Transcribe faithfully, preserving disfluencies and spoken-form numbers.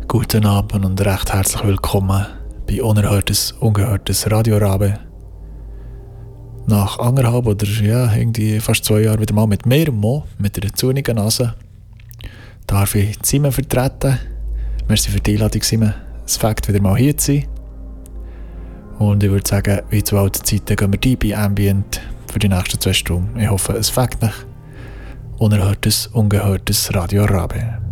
Guten Abend und recht herzlich willkommen bei Unerhörtes, Ungehörtes Radio Rabe. Nach anderthalb oder ja, irgendwie fast zwei Jahren wieder mal mit mir und Mo, mit einer zunigen Nase, darf ich Simon vertreten. Merci für die Einladung, Simon. Es fängt wieder mal hier zu sein. Und ich würde sagen, wie zu alten Zeiten gehen wir rein bei Ambient für die nächsten zwei Stunden. Ich hoffe, es fängt nicht. Unerhörtes, Ungehörtes Radio Rabe.